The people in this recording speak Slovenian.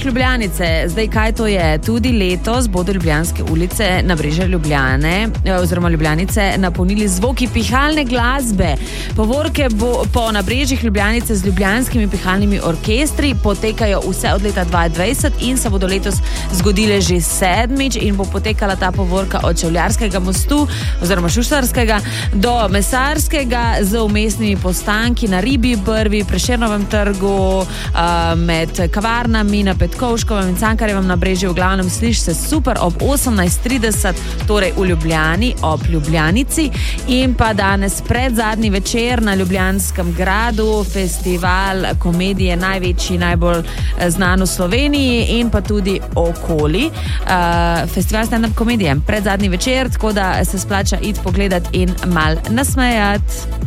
Ljubljanice. Zdaj, kaj to je? Tudi letos bodo ljubljanske ulice Nabrežja Ljubljane oziroma Ljubljanice napolnili zvoki pihalne glasbe. Povorke po Nabrežjih Ljubljanice z ljubljanskimi pihalnimi orkestri potekajo vse od leta 2020 in se bodo letos zgodile že 7. in bo potekala ta povorka od Čevljarskega mostu oziroma Šuštarskega do Mesarskega z umestnimi postanki na Ribji brvi, Prešernovem trgu, med kavarnami na Petkovškovem in Cankarjevem Nabrežju. V glavnem sliši se super ob 18:30, torej v Ljubljani ob Ljubljanici. In pa danes predzadnji večer na Ljubljanskem gradu, festival komedije, največji, najbolj znan v Sloveniji in pa tudi okoli. Festival stand-up komedije, predzadnji večer, tako da se splača iti pogledat in mal nasmejati.